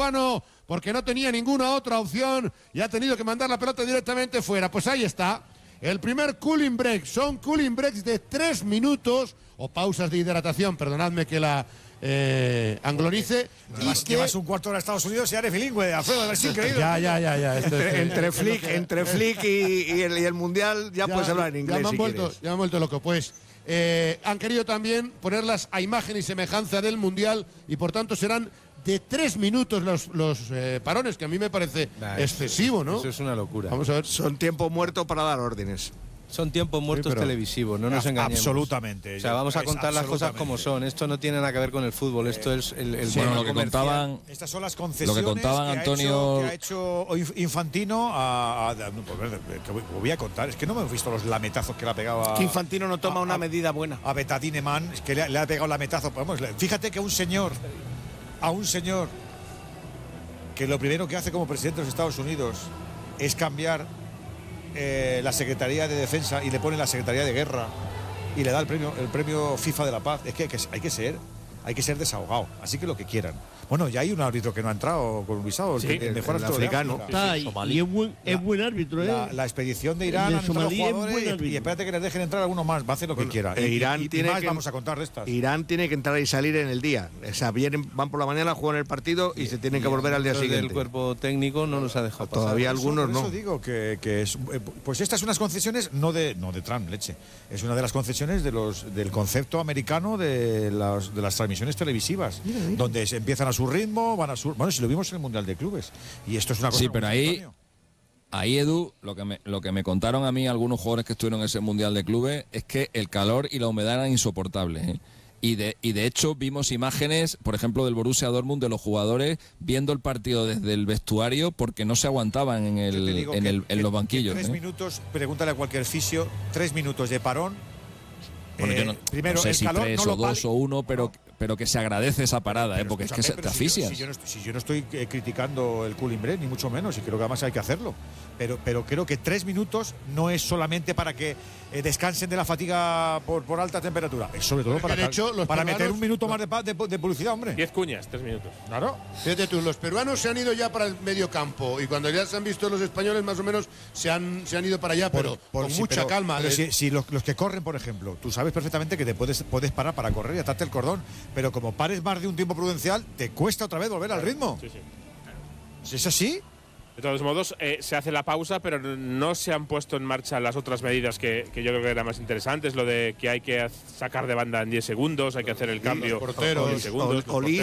peruano porque no tenía ninguna otra opción y ha tenido que mandar la pelota directamente fuera. Pues ahí está. El primer cooling break. Son cooling breaks de 3 minutos o pausas de hidratación, perdonadme que la anglonice. Llevas un cuarto de hora a Estados Unidos y eres bilingüe, Alfredo, es increíble. Ya. Entre Flick y el Mundial ya puedes hablar en inglés. Ya me han vuelto loco. Pues han querido también ponerlas a imagen y semejanza del Mundial y por tanto serán de 3 minutos los parones, que a mí me parece excesivo, ¿no? Eso es una locura. Vamos a ver. Son tiempo muerto para dar órdenes. Son tiempos muertos televisivos, no nos engañemos. Absolutamente. O sea, vamos a contar las cosas como son. Esto no tiene nada que ver con el fútbol, esto es el bueno, lo que contaban. Estas son las concesiones lo que contaban Antonio. que ha hecho Infantino que voy a contar, es que no me he visto los lametazos que le ha pegado a. Que Infantino no toma una medida buena. A Betadine Man, es que le ha pegado lametazo. Vamos, fíjate que a un señor que lo primero que hace como presidente de los Estados Unidos es cambiar la Secretaría de Defensa y le pone la Secretaría de Guerra y le da el premio FIFA de la Paz. Es que hay que ser desahogado, así que lo que quieran. Bueno, ya hay un árbitro que no ha entrado con un visado, el mejor árbitro africano. Y es buen árbitro, La expedición de Irán han entrado jugadores y espérate que les dejen entrar algunos más, va a hacer lo que quiera. Irán tiene más vamos a contar de estas. Irán tiene que entrar y salir en el día. O sea, van por la mañana, juegan el partido y se tienen que volver al día siguiente. El cuerpo técnico no nos ha dejado pasar. Todavía algunos no. Por eso digo que es, pues estas son unas concesiones no de Trump, leche. Es una de las concesiones del concepto americano de las transmisiones televisivas, donde se empiezan a su ritmo, van a su. Bueno, si lo vimos en el Mundial de Clubes. Y esto es una cosa. Sí, pero ahí, Edu, lo que me contaron a mí algunos jugadores que estuvieron en ese Mundial de Clubes es que el calor y la humedad eran insoportables, ¿eh? Y de hecho vimos imágenes, por ejemplo, del Borussia Dortmund, de los jugadores viendo el partido desde el vestuario porque no se aguantaban en los banquillos. 3 minutos, pregúntale a cualquier fisio, 3 minutos de parón. Bueno, yo primero, no sé el si calor 3 no o lo 2 o 1, pero que se agradece esa parada, porque es que te asfixias. Si yo no estoy criticando el cooling break, ni mucho menos, y creo que además hay que hacerlo. Pero creo que 3 minutos no es solamente para que descansen de la fatiga por alta temperatura. Es sobre todo para meter un minuto más de publicidad, hombre. 10 cuñas, 3 minutos. Claro. Fíjate tú, los peruanos se han ido ya para el medio campo y cuando ya se han visto los españoles más o menos se han ido para allá, pero con mucha calma. Pero si los que corren, por ejemplo, tú sabes perfectamente que te puedes parar para correr y atarte el cordón, pero como pares más de un tiempo prudencial, te cuesta otra vez volver al ritmo. Sí. ¿Si es así? De todos modos, se hace la pausa, pero no se han puesto en marcha las otras medidas que yo creo que eran más interesantes, lo de que hay que sacar de banda en 10 segundos, hay que hacer el cambio en 10 segundos.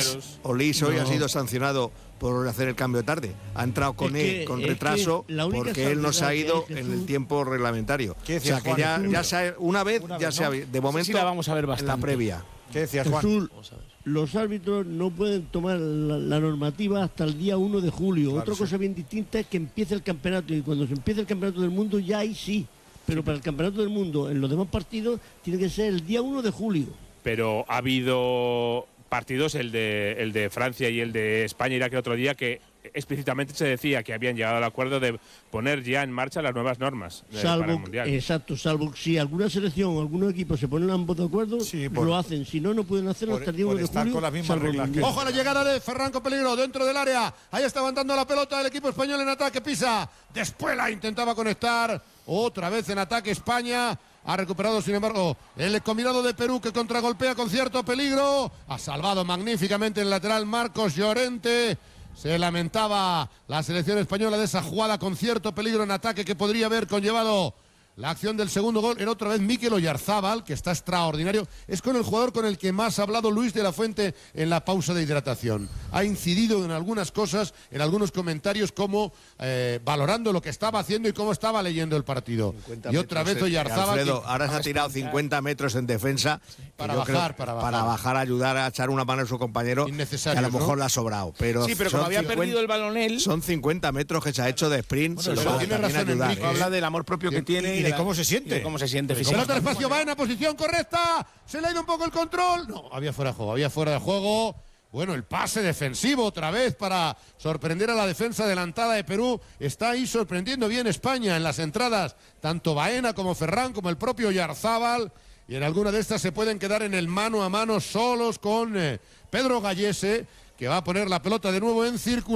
Olís hoy ha sido sancionado por hacer el cambio tarde. Ha entrado con retraso porque él no se ha ido en el tiempo reglamentario. O sea que una vez se ha de momento sí la vamos a ver bastante. en la previa. ¿Qué decías, Juan? Jesús, los árbitros no pueden tomar la normativa hasta el día 1 de julio. Claro, Otra cosa bien distinta es que empiece el campeonato y cuando se empiece el campeonato del mundo ya ahí sí. Pero para el campeonato del mundo, en los demás partidos, tiene que ser el día 1 de julio. Pero ha habido partidos, el de Francia y el de España, Irak el otro día, que explícitamente se decía que habían llegado al acuerdo de poner ya en marcha las nuevas normas para el Mundial. Exacto, salvo si alguna selección o algún equipo se ponen ambos de acuerdo, lo hacen. Si no, no pueden hacerlo hasta el día 1 de julio. Con las mismas reglas que... Ojo a la llegada de Ferran con peligro dentro del área. Ahí está levantando la pelota el equipo español en ataque. Pisa. Despuela intentaba conectar. Otra vez en ataque España. Ha recuperado, sin embargo, el combinado de Perú que contragolpea con cierto peligro. Ha salvado magníficamente el lateral Marcos Llorente. Se lamentaba la selección española de esa jugada con cierto peligro en ataque que podría haber conllevado la acción del segundo gol. Era otra vez Mikel Oyarzábal, que está extraordinario. Es con el jugador con el que más ha hablado Luis de la Fuente en la pausa de hidratación. Ha incidido en algunas cosas, en algunos comentarios, como valorando lo que estaba haciendo y cómo estaba leyendo el partido. Y otra vez Oyarzábal. Alfredo, ahora se ha tirado 50 metros en defensa para bajar, ayudar a echar una mano a su compañero, que a lo mejor le ha sobrado. Pero como había perdido el balón él. Son 50 metros que se ha hecho de sprint. Bueno, tiene razón Enrique. Habla del amor propio que tiene. ¿De cómo se siente? Pelota al espacio, va en la posición correcta. Se le ha ido un poco el control. No, había fuera de juego. Bueno, el pase defensivo otra vez para sorprender a la defensa adelantada de Perú. Está ahí sorprendiendo bien España en las entradas. Tanto Baena como Ferran como el propio Oyarzábal. Y en alguna de estas se pueden quedar en el mano a mano solos con Pedro Gallese, que va a poner la pelota de nuevo en círculo.